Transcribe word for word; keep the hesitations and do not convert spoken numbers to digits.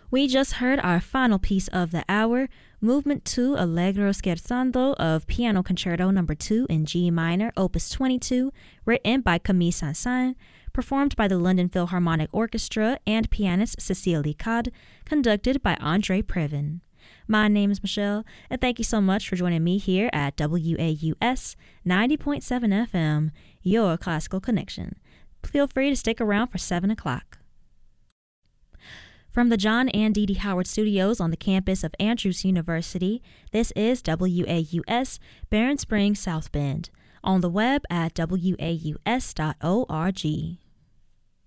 We just heard our final piece of the hour, Movement two Allegro Scherzando of Piano Concerto number two in G minor, opus twenty-two, written by Camille Saint-Saëns, performed by the London Philharmonic Orchestra and pianist Cécile Licade, conducted by Andre Previn. My name is Michelle, and thank you so much for joining me here at W A U S ninety point seven F M, your classical connection. Feel free to stick around for seven o'clock. From the John and Dee Dee Howard Studios on the campus of Andrews University, this is W A U S Barron Springs South Bend, on the web at W A U S dot org.